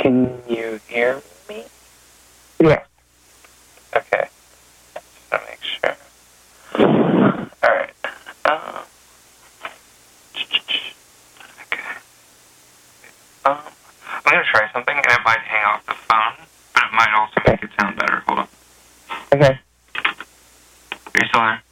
Can you hear me? Yeah. Okay. Just to make sure. Alright. Okay. I'm gonna try something, and it might hang off the phone, but it might also make it sound better. Hold on. Okay. Are you still there?